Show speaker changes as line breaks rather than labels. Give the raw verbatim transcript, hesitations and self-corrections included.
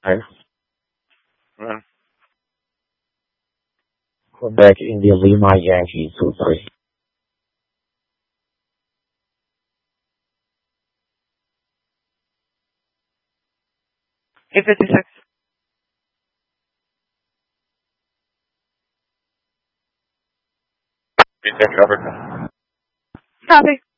Hi. Uh, Quebec, India, Lima, Yankee, two, three.
eight fifty-six.
Feedback covered.
Copy.